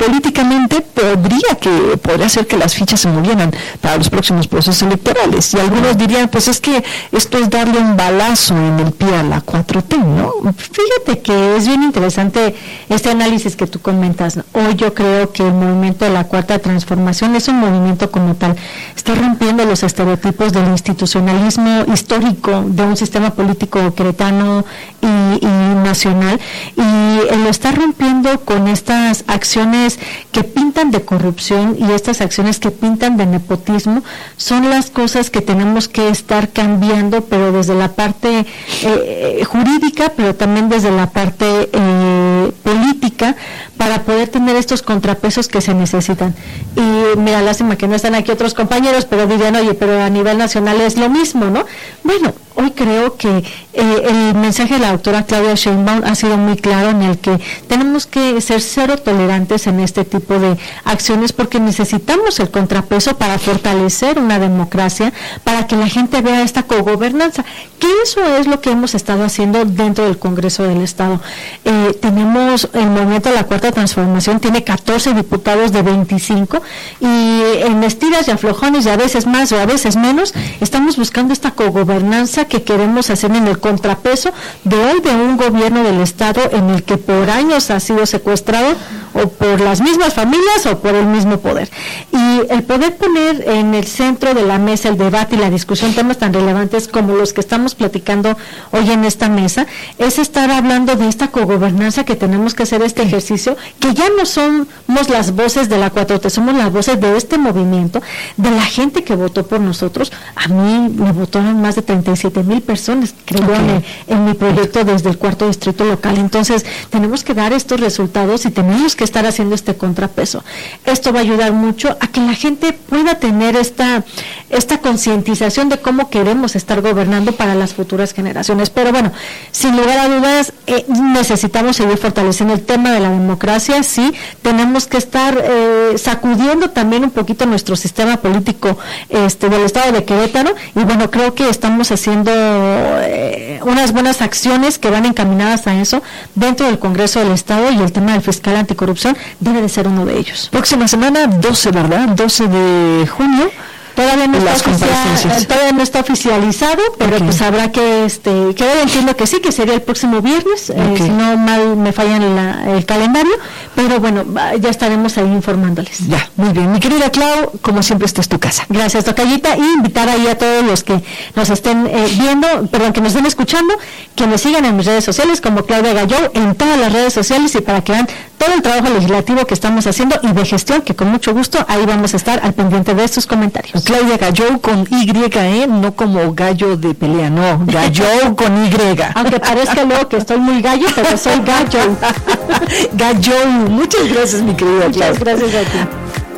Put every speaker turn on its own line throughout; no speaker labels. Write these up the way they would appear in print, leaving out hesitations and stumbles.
políticamente podría ser que las fichas se movieran para los próximos procesos electorales. Y algunos dirían, pues es que esto es darle un balazo en el pie a la 4T, ¿no?
Fíjate que es bien interesante este análisis que tú comentas, ¿no? Hoy yo creo que el movimiento de la Cuarta Transformación es un movimiento como tal. Está rompiendo los estereotipos del institucionalismo histórico de un sistema político queretano y nacional, y lo está rompiendo con estas acciones que pintan de corrupción y estas acciones que pintan de nepotismo. Son las cosas que tenemos que estar cambiando, pero desde la parte jurídica, pero también desde la parte política, para poder tener estos contrapesos que se necesitan. Y mira, lástima que no están aquí otros compañeros, pero dirían, oye, pero a nivel nacional es lo mismo, ¿no? Bueno, hoy creo que el mensaje de la doctora Claudia Sheinbaum ha sido muy claro, en el que tenemos que ser cero tolerantes en este tipo de acciones, porque necesitamos el contrapeso para fortalecer una democracia, para que la gente vea esta cogobernanza, que eso es lo que hemos estado haciendo dentro del Congreso del Estado. Tenemos el movimiento de la Cuarta Transformación, tiene 14 diputados de 25, y en estiras y aflojones, y a veces más o a veces menos, estamos buscando esta cogobernanza que queremos hacer en el contrapeso de hoy de un gobierno del Estado en el que por años ha sido secuestrado o por las mismas familias o por el mismo poder. Y el poder poner en el centro de la mesa el debate y la discusión temas tan relevantes como los que estamos platicando hoy en esta mesa, es estar hablando de esta cogobernanza que tenemos que hacer este ejercicio, que ya no somos las voces de la 4T, somos las voces de este movimiento, de la gente que votó por nosotros. A mí me votaron más de 37,000 personas, creo, en mi proyecto desde el 4º distrito local. Entonces, tenemos que dar estos resultados y tenemos que estar haciendo este contrapeso. Esto va a ayudar mucho a que la gente pueda tener esta concientización de cómo queremos estar gobernando para las futuras generaciones. Pero bueno, sin lugar a dudas, necesitamos seguir fortaleciendo el tema de la democracia. Sí, tenemos que estar sacudiendo también un poquito nuestro sistema político del Estado de Querétaro, y bueno, creo que estamos haciendo unas buenas acciones que van encaminadas a eso dentro del Congreso del Estado, y el tema del fiscal anticorrupción debe de ser uno de ellos.
Próxima semana, 12, ¿verdad? 12 de junio.
Todavía no está oficializado, pero pues habrá que entiendo que sí, que sería el próximo viernes, si no mal me fallan el calendario, pero bueno, ya estaremos ahí informándoles.
Ya, muy bien. Mi querida Clau, como siempre, esta es tu casa.
Gracias, tocallita, y invitar ahí a todos los que nos estén que nos estén escuchando, que me sigan en mis redes sociales como Claudia Gallou, en todas las redes sociales, y para que vean todo el trabajo legislativo que estamos haciendo y de gestión, que con mucho gusto ahí vamos a estar al pendiente de sus comentarios.
Claudia Gallou con Y, no como gallo de pelea, no, Gallou con Y.
Aunque parezca luego que estoy muy gallo, pero soy Gallou.
Gallou, muchas gracias, mi querida Clau.
Muchas gracias a ti.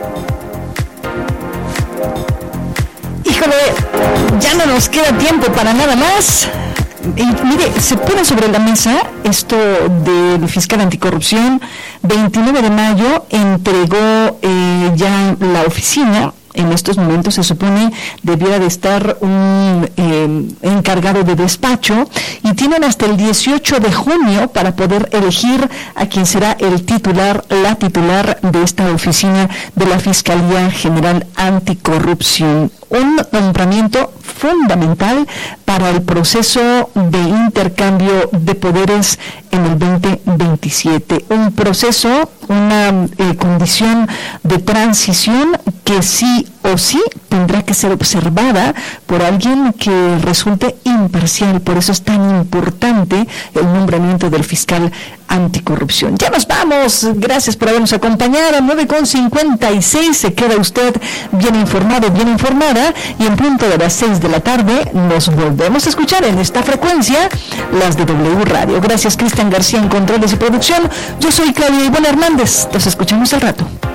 Híjole, ya no nos queda tiempo para nada más. Y mire, se pone sobre la mesa esto del fiscal anticorrupción. 29 de mayo entregó ya la oficina. En estos momentos se supone debiera de estar un encargado de despacho, y tienen hasta el 18 de junio para poder elegir a quien será la titular de esta oficina de la Fiscalía General Anticorrupción. Un nombramiento fundamental para el proceso de intercambio de poderes en el 2027. Un proceso, una condición de transición que sí o sí tendrá que ser observada por alguien que resulte imparcial. Por eso es tan importante el nombramiento del fiscal anticorrupción. Ya nos vamos. Gracias por habernos acompañado. 9:56. Se queda usted bien informado, bien informada, y en punto de las 6 de la tarde nos volvemos a escuchar en esta frecuencia, las de W Radio. Gracias, Cristian García en controles y producción. Yo soy Claudia Ivonne Hernández. Nos escuchamos al rato.